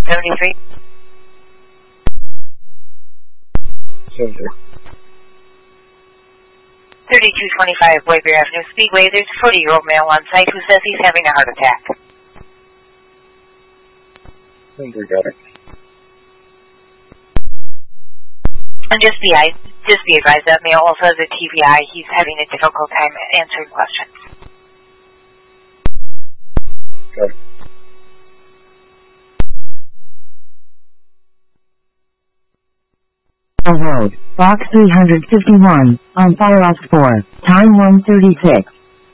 73. 73. 3225 Waybury Avenue Speedway. There's a 40-year-old male on site who says he's having a heart attack. 73, got it. And just be advised that male also has a TBI. He's having a difficult time answering questions. Got it. Road, box 351, on Fire Off 4, time 1:36.